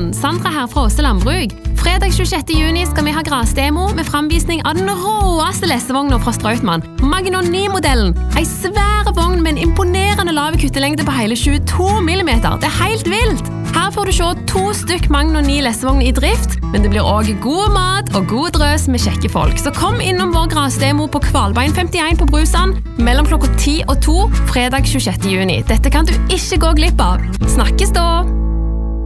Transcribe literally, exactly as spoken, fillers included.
sann, Sandra her fra Åse Landbruk. Fredag tjuesjette juni skal vi ha grasdemo med framvisning av den råeste lessevognen fra Strautmann, Magnon ni-modellen. En svære vogn med en imponerende lave kuttelengde på hele tjueto millimeter. Det er helt vilt! Her får du se to stykk Magnon ni lessevogn i drift, men det blir også god mat og god drøs med kjekke folk. Så kom innom vår grasdemo på Kvalbein femtien på Brusan mellom klokka ti og to fredag tjuesjette juni. Dette kan du ikke gå glipp av. Snakkes da!